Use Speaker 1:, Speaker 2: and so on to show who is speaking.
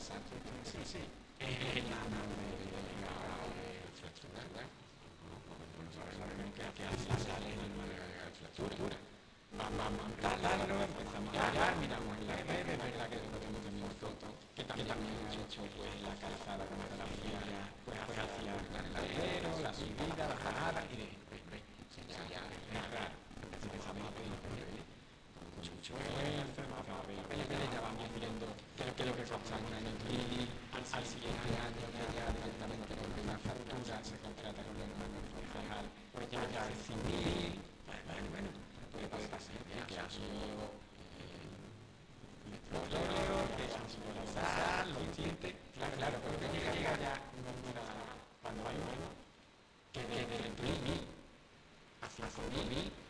Speaker 1: Sí, sí. La nave de fractura, ¿verdad? Sabemos que al sale el de fractura. Vamos a montarlo, empezamos a mirar, miramos en la red, es verdad que después tenemos fotos que también ha hecho pues la calzada con fotografía pues hacia el alero, la subida, la bajada y de narrar. Empezamos a pedir mucho esfuerzo, empezamos a pedir papeles, ya vamos viendo qué es lo que costan en el clinic, al siguiente año ya directamente con una factura se contrata con el hermano concejal, pues ya es civil, bueno, puede pasar que ha sido petróleo, que han sido la sal, los dientes, claro, pero que llega ya cuando hay uno que desde el 3.000 a 5.000